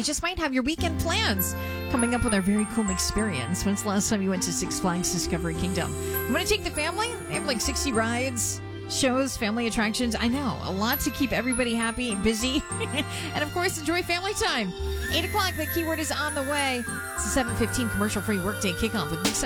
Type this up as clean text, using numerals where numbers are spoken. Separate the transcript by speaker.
Speaker 1: just might have your weekend plans coming up with our very cool experience. When's the last time you went to Six Flags Discovery Kingdom? You want to take the family? They have like 60 rides, shows, family attractions. I know, a lot to keep everybody happy, busy, and of course, enjoy family time. 8 o'clock, the keyword is on the way. It's a 7:15 commercial-free workday kickoff with Mix